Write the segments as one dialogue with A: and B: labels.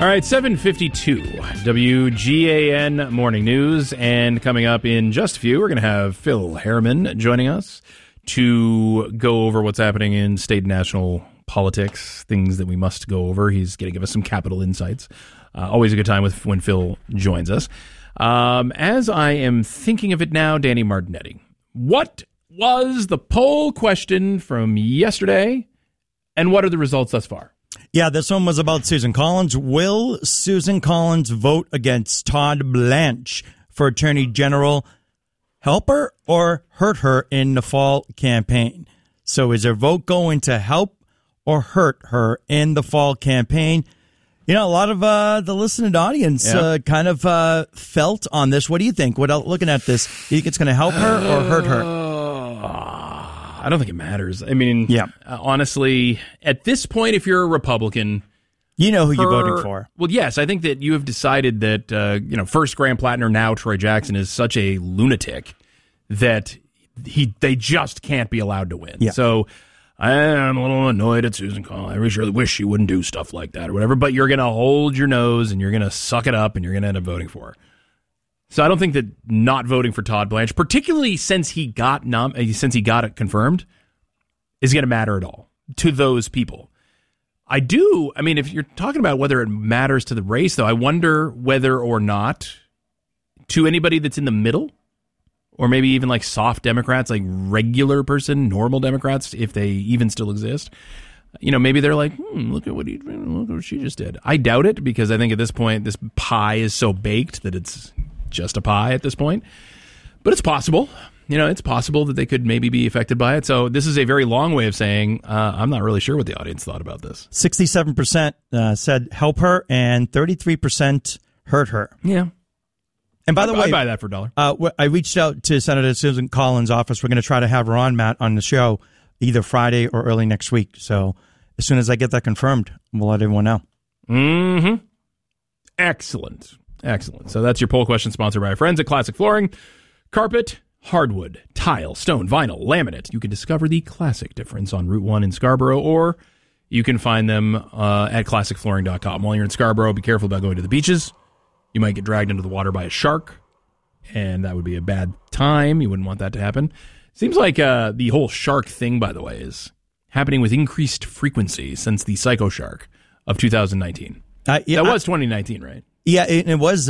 A: All right, 7:52, WGAN Morning News, and coming up in just a few, we're going to have Phil Harriman joining us to go over what's happening in state and national politics, things that we must go over. He's going to give us some capital insights. Always a good time when Phil joins us. As I am thinking of it now, Danny Martinetti, what was the poll question from yesterday, and what are the results thus far?
B: Yeah, this one was about Susan Collins. Will Susan Collins vote against Todd Blanche for Attorney General? Help her or hurt her in the fall campaign? So is her vote going to help or hurt her in the fall campaign? You know, a lot of the listening audience kind of felt on this. What do you think? Looking at this, you think it's going to help her or hurt her?
A: I don't think it matters. I mean, honestly, at this point, if you're a Republican,
B: you know who you're voting for.
A: Well, yes, I think that you have decided that first Graham Plattner, now Troy Jackson, is such a lunatic that they just can't be allowed to win.
B: Yeah.
A: So I'm a little annoyed at Susan Collins. I really wish she wouldn't do stuff like that or whatever. But you're going to hold your nose and you're going to suck it up and you're going to end up voting for her. So I don't think that not voting for Todd Blanche, particularly since he got it confirmed, is going to matter at all to those people. I mean, if you're talking about whether it matters to the race, though, I wonder whether or not to anybody that's in the middle, or maybe even like soft Democrats, like regular person, normal Democrats, if they even still exist. You know, maybe they're like, look at what she just did. I doubt it, because I think at this point, this pie is so baked that it's just a pie at this point. But it's possible. You know, it's possible that they could maybe be affected by it. So this is a very long way of saying I'm not really sure what the audience thought about this.
B: 67% said help her and 33% hurt her.
A: Yeah.
B: And by the way,
A: I buy that for $1.
B: I reached out to Senator Susan Collins' office. We're going to try to have her on, Matt, on the show either Friday or early next week. So as soon as I get that confirmed, we'll let everyone know.
A: Mm-hmm. Excellent. So that's your poll question, sponsored by our friends at Classic Flooring. Carpet, hardwood, tile, stone, vinyl, laminate. You can discover the classic difference on Route 1 in Scarborough, or you can find them at classicflooring.com. While you're in Scarborough, be careful about going to the beaches. You might get dragged into the water by a shark, and that would be a bad time. You wouldn't want that to happen. Seems like the whole shark thing, by the way, is happening with increased frequency since the Psycho Shark of 2019. That was 2019, right?
B: Yeah, it was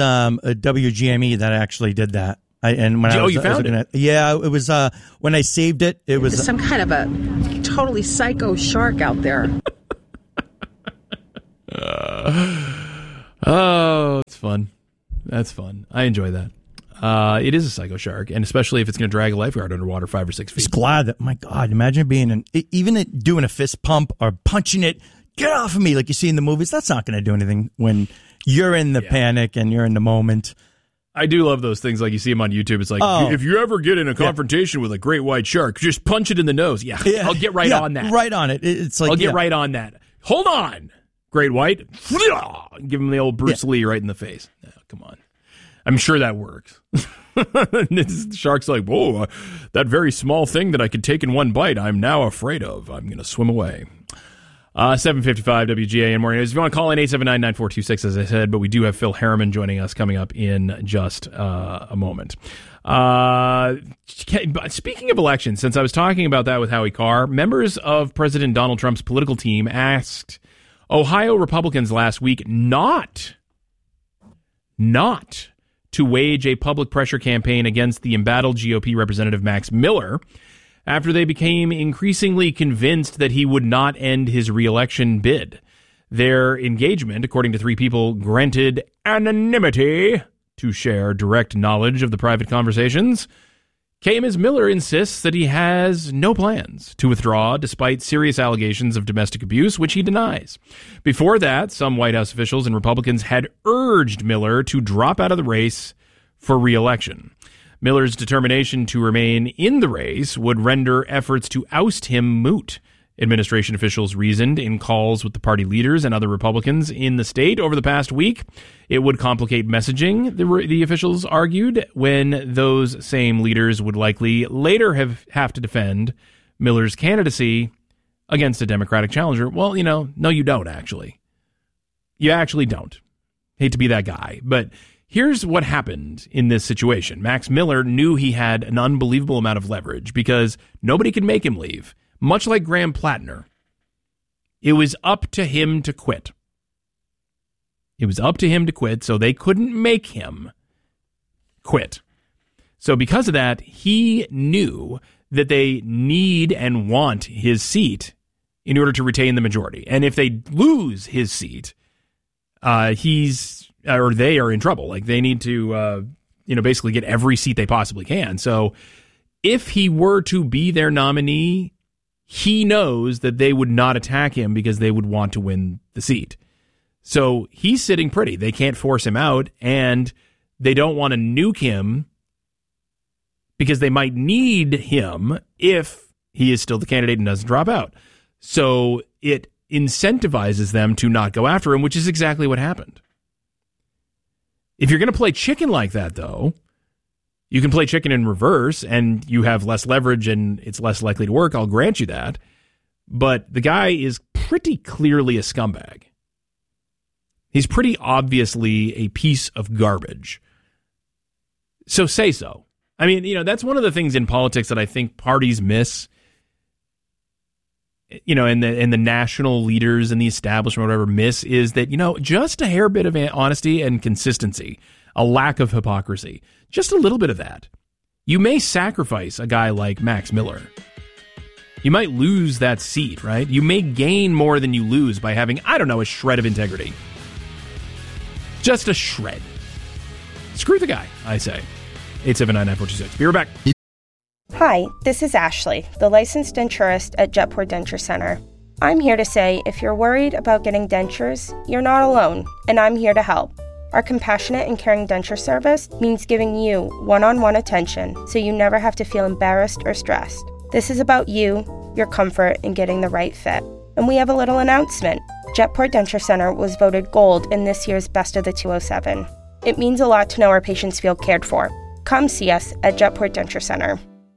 B: WGME that actually did that.
A: You found it?
B: Yeah, it was when I saved it. It was
C: some kind of a totally psycho shark out there.
A: It's fun. That's fun. I enjoy that. It is a psycho shark, and especially if it's going to drag a lifeguard underwater 5 or 6 feet.
B: Just glad that, my God, imagine being doing a fist pump or punching it. Get off of me, like you see in the movies. That's not going to do anything when you're in the panic and you're in the moment.
A: I do love those things, like you see them on YouTube. It's like, if you ever get in a confrontation with a great white shark, just punch it in the nose. Yeah. I'll get right on that.
B: Right on it. It's like,
A: I'll get right on that. Hold on, great white. Give him the old Bruce Lee right in the face. Oh, come on. I'm sure that works. The shark's like, whoa, that very small thing that I could take in one bite, I'm now afraid of. I'm going to swim away. 7:55 WGAN Morning News. If you want to call in, 879-9426, as I said, but we do have Phil Harriman joining us coming up in just a moment. Speaking of elections, since I was talking about that with Howie Carr, members of President Donald Trump's political team asked Ohio Republicans last week not to wage a public pressure campaign against the embattled GOP Representative Max Miller after they became increasingly convinced that he would not end his re-election bid. Their engagement, according to 3 people, granted anonymity to share direct knowledge of the private conversations, came as Miller insists that he has no plans to withdraw despite serious allegations of domestic abuse, which he denies. Before that, some White House officials and Republicans had urged Miller to drop out of the race for re-election. Miller's determination to remain in the race would render efforts to oust him moot. Administration officials reasoned in calls with the party leaders and other Republicans in the state over the past week. It would complicate messaging, the officials argued, when those same leaders would likely later have to defend Miller's candidacy against a Democratic challenger. Well, no, you don't, actually. You actually don't. Hate to be that guy, but here's what happened in this situation. Max Miller knew he had an unbelievable amount of leverage because nobody could make him leave, much like Graham Plattner. It was up to him to quit. It was up to him to quit, so they couldn't make him quit. So because of that, he knew that they need and want his seat in order to retain the majority. And if they lose his seat, they are in trouble. Like, they need to, basically get every seat they possibly can. So if he were to be their nominee, he knows that they would not attack him because they would want to win the seat. So he's sitting pretty. They can't force him out, and they don't want to nuke him because they might need him if he is still the candidate and doesn't drop out. So it incentivizes them to not go after him, which is exactly what happened. If you're going to play chicken like that, though, you can play chicken in reverse and you have less leverage and it's less likely to work. I'll grant you that. But the guy is pretty clearly a scumbag. He's pretty obviously a piece of garbage. So say so. I mean, that's one of the things in politics that I think parties miss. And the national leaders and the establishment, whatever, miss is that, just a hair bit of honesty and consistency, a lack of hypocrisy, just a little bit of that. You may sacrifice a guy like Max Miller. You might lose that seat, right? You may gain more than you lose by having, a shred of integrity. Just a shred. Screw the guy, I say. 879-9426. Be right back.
D: Hi, this is Ashley, the licensed denturist at Jetport Denture Center. I'm here to say if you're worried about getting dentures, you're not alone, and I'm here to help. Our compassionate and caring denture service means giving you one-on-one attention so you never have to feel embarrassed or stressed. This is about you, your comfort, and getting the right fit. And we have a little announcement. Jetport Denture Center was voted gold in this year's Best of the 207. It means a lot to know our patients feel cared for. Come see us at Jetport Denture Center.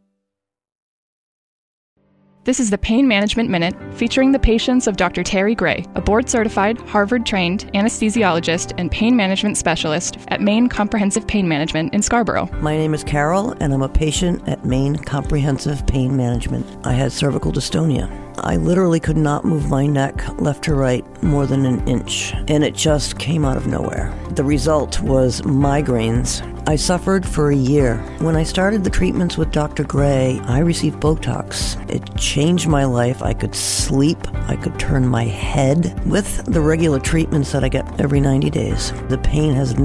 E: This is the Pain Management Minute, featuring the patients of Dr. Terry Gray, a board-certified, Harvard-trained anesthesiologist and pain management specialist at Maine Comprehensive Pain Management in Scarborough.
F: My name is Carol, and I'm a patient at Maine Comprehensive Pain Management. I had cervical dystonia. I literally could not move my neck left to right more than an inch, and it just came out of nowhere. The result was migraines. I suffered for a year. When I started the treatments with Dr. Gray, I received Botox. It changed my life. I could sleep. I could turn my head with the regular treatments that I get every 90 days. The pain has